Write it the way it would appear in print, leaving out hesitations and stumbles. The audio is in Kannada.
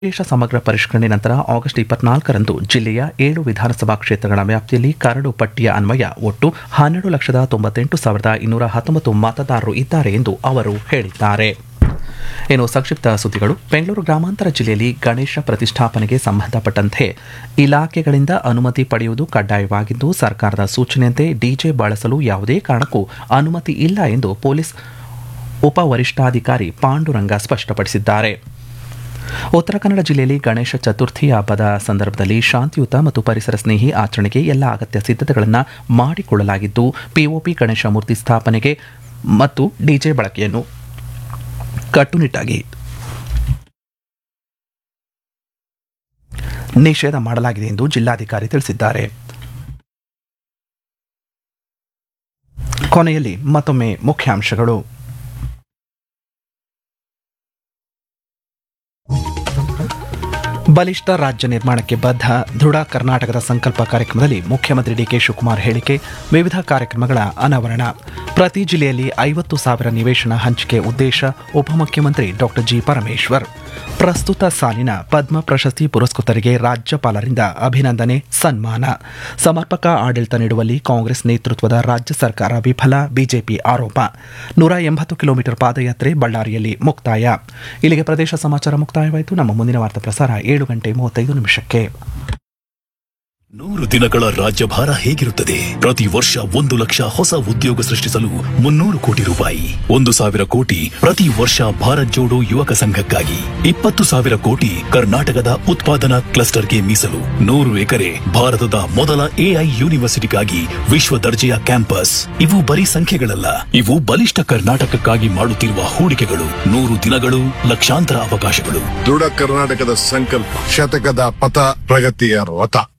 ವಿಶೇಷ ಸಮಗ್ರ ಪರಿಷ್ಕರಣೆ ನಂತರ ಆಗಸ್ಟ್ 24ರಂದು ಜಿಲ್ಲೆಯ 7 ವಿಧಾನಸಭಾ ಕ್ಷೇತ್ರಗಳ ವ್ಯಾಪ್ತಿಯಲ್ಲಿ ಕರಡು ಪಟ್ಟಿಯ ಅನ್ವಯ ಒಟ್ಟು 12,98,219 ಮತದಾರರು ಇದ್ದಾರೆ ಎಂದು ಅವರು ಹೇಳಿದ್ದಾರೆ. ಇನ್ನು ಸಂಕ್ಷಿಪ್ತ ಸುದ್ದಿಗಳು. ಬೆಂಗಳೂರು ಗ್ರಾಮಾಂತರ ಜಿಲ್ಲೆಯಲ್ಲಿ ಗಣೇಶ ಪ್ರತಿಷ್ಠಾಪನೆಗೆ ಸಂಬಂಧಪಟ್ಟಂತೆ ಇಲಾಖೆಗಳಿಂದ ಅನುಮತಿ ಪಡೆಯುವುದು ಕಡ್ಡಾಯವಾಗಿದ್ದು, ಸರ್ಕಾರದ ಸೂಚನೆಯಂತೆ ಡಿಜೆ ಬಳಸಲು ಯಾವುದೇ ಕಾರಣಕ್ಕೂ ಅನುಮತಿ ಇಲ್ಲ ಎಂದು ಪೊಲೀಸ್ ಉಪವರಿಷ್ಠಾಧಿಕಾರಿ ಪಾಂಡುರಂಗ ಸ್ಪಷ್ಟಪಡಿಸಿದ್ದಾರೆ. ಉತ್ತರ ಕನ್ನಡ ಜಿಲ್ಲೆಯಲ್ಲಿ ಗಣೇಶ ಚತುರ್ಥಿ ಹಬ್ಬದ ಸಂದರ್ಭದಲ್ಲಿ ಶಾಂತಿಯುತ ಮತ್ತು ಪರಿಸರ ಸ್ನೇಹಿ ಆಚರಣೆಗೆ ಎಲ್ಲ ಅಗತ್ಯ ಸಿದ್ಧತೆಗಳನ್ನು ಮಾಡಿಕೊಳ್ಳಲಾಗಿದ್ದು, ಪಿಒಪಿ ಗಣೇಶ ಮೂರ್ತಿ ಸ್ಥಾಪನೆಗೆ ಮತ್ತು ಡಿಜೆ ಬಳಕೆಯನ್ನು ಕಟ್ಟುನಿಟ್ಟಾಗಿ ನಿಷೇಧ ಮಾಡಲಾಗಿದೆ ಎಂದು ಜಿಲ್ಲಾಧಿಕಾರಿ ತಿಳಿಸಿದ್ದಾರೆ. ಕೊನೆಯಲ್ಲಿ ಮತ್ತೊಮ್ಮೆ ಮುಖ್ಯಾಂಶಗಳು. ಬಲಿಷ್ಠ ರಾಜ್ಯ ನಿರ್ಮಾಣಕ್ಕೆ ಬದ್ಧ ದೃಢ ಕರ್ನಾಟಕದ ಸಂಕಲ್ಪ ಕಾರ್ಯಕ್ರಮದಲ್ಲಿ ಮುಖ್ಯಮಂತ್ರಿ ಡಿಕೆ ಶಿವಕುಮಾರ್ ಹೇಳಿಕೆ, ವಿವಿಧ ಕಾರ್ಯಕ್ರಮಗಳ ಅನಾವರಣ. ಪ್ರತಿ ಜಿಲ್ಲೆಯಲ್ಲಿ 50,000 ನಿವೇಶನ ಹಂಚಿಕೆ ಉದ್ದೇಶ, ಉಪಮುಖ್ಯಮಂತ್ರಿ ಡಾ ಜಿ ಪರಮೇಶ್ವರ್. ಪ್ರಸ್ತುತ ಸಾಲಿನ ಪದ್ಮ ಪ್ರಶಸ್ತಿ ಪುರಸ್ಕೃತರಿಗೆ ರಾಜ್ಯಪಾಲರಿಂದ ಅಭಿನಂದನೆ, ಸನ್ಮಾನ. ಸಮರ್ಪಕ ಆಡಳಿತ ನೀಡುವಲ್ಲಿ ಕಾಂಗ್ರೆಸ್ ನೇತೃತ್ವದ ರಾಜ್ಯ ಸರ್ಕಾರ ವಿಫಲ, ಬಿಜೆಪಿ ಆರೋಪ. 180 ಕಿಲೋಮೀಟರ್ ಪಾದಯಾತ್ರೆ ಬಳ್ಳಾರಿಯಲ್ಲಿ ಮುಕ್ತಾಯ. ಇಲ್ಲಿಗೆ ಪ್ರದೇಶ ಸಮಾಚಾರ ಮುಕ್ತಾಯವಾಯಿತು. ನಮ್ಮ ಮುಂದಿನ ವಾರ್ತಾ ಪ್ರಸಾರ 7:35. 100 ದಿನಗಳ ರಾಜ್ಯಭಾರ ಹೇಗಿರುತ್ತದೆ? ಪ್ರತಿ ವರ್ಷ 1 ಲಕ್ಷ ಹೊಸ ಉದ್ಯೋಗ ಸೃಷ್ಟಿಸಲು 300 ಕೋಟಿ ರೂಪಾಯಿ, 1,000 ಕೋಟಿ ಪ್ರತಿ ವರ್ಷ ಭಾರತ್ ಜೋಡೋ ಯುವಕ ಸಂಘಕ್ಕಾಗಿ, 20,000 ಕೋಟಿ ಕರ್ನಾಟಕದ ಉತ್ಪಾದನಾ ಕ್ಲಸ್ಟರ್ಗೆ ಮೀಸಲು, 100 ಎಕರೆ ಭಾರತದ ಮೊದಲ ಎಐ ಯೂನಿವರ್ಸಿಟಿಗಾಗಿ ವಿಶ್ವ ದರ್ಜೆಯ ಕ್ಯಾಂಪಸ್. ಇವು ಬರೀ ಸಂಖ್ಯೆಗಳಲ್ಲ, ಇವು ಬಲಿಷ್ಠ ಕರ್ನಾಟಕಕ್ಕಾಗಿ ಮಾಡುತ್ತಿರುವ ಹೂಡಿಕೆಗಳು. 100 ದಿನಗಳು, ಲಕ್ಷಾಂತರ ಅವಕಾಶಗಳು. ದೃಢ ಕರ್ನಾಟಕದ ಸಂಕಲ್ಪ, ಶತಕದ ಪಥ, ಪ್ರಗತಿಯ ರಥ.